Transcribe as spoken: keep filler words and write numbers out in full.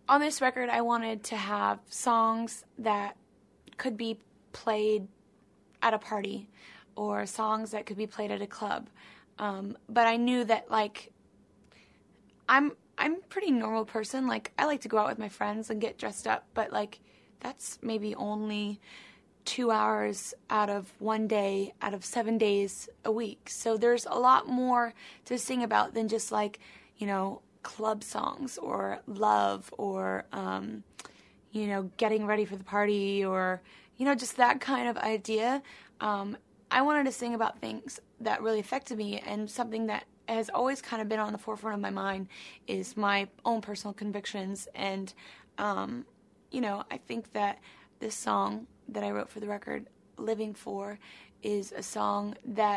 on this record, I wanted to have songs that could be played at a party or songs that could be played at a club. Um, but I knew that, like, I'm I'm a pretty normal person. Like, I like to go out with my friends and get dressed up, but, like, that's maybe only two hours out of one day out of seven days a week. So there's a lot more to sing about than just, like, you know, club songs or love or, um, you know, getting ready for the party or, you know, just that kind of idea. Um, I wanted to sing about things that really affected me, and something that has always kind of been on the forefront of my mind is my own personal convictions. And, um, you know, I think that this song that I wrote for the record, Living For, is a song that